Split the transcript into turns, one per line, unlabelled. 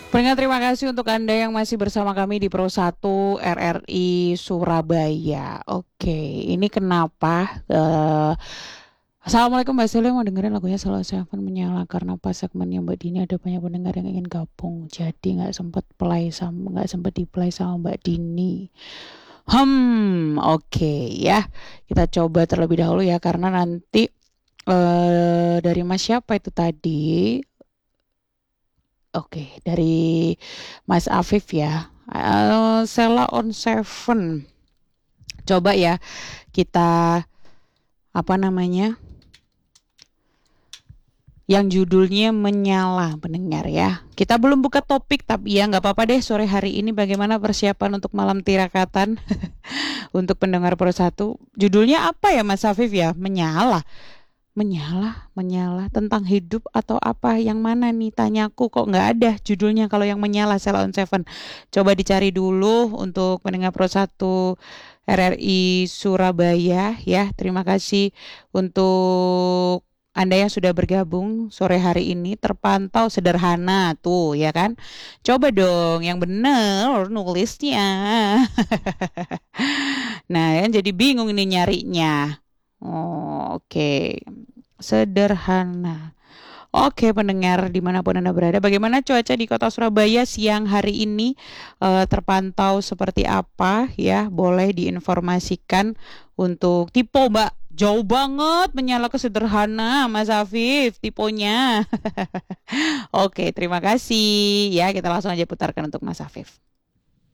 Pendengar, terima kasih untuk Anda yang masih bersama kami di Pro 1 RRI Surabaya. Oke, ini kenapa? Assalamualaikum Mbak Sele, mau dengerin lagunya Solo Seven menyala karena pas segmennya Mbak Dini ada banyak pendengar yang ingin gabung. Jadi nggak sempet di play sama Mbak Dini. Oke ya. Kita coba terlebih dahulu ya karena nanti dari Mas siapa itu tadi? Oke, dari Mas Afif ya. Sela on Seven. Coba ya kita apa namanya? Yang judulnya menyala, pendengar ya. Kita belum buka topik tapi ya nggak apa-apa deh, sore hari ini bagaimana persiapan untuk malam tirakatan untuk pendengar Pro 1. Judulnya apa ya Mas Afif ya? Menyala. Menyala tentang hidup atau apa, yang mana nih, tanyaku, kok nggak ada judulnya kalau yang menyala Sela on Seven. Coba dicari dulu untuk pendengar Pro 1 RRI Surabaya ya. Terima kasih untuk Anda yang sudah bergabung sore hari ini. Terpantau sederhana tuh ya kan. Coba dong yang bener nulisnya. Nah kan jadi bingung ini nyarinya. Oh, oke. Sederhana. Oke pendengar dimanapun Anda berada, bagaimana cuaca di kota Surabaya siang hari ini? Terpantau seperti apa ya? Boleh diinformasikan untuk tipe Mbak. Jauh banget menyala ke sederhana Mas Afif tipenya. Oke terima kasih ya, kita langsung aja putarkan untuk Mas Afif.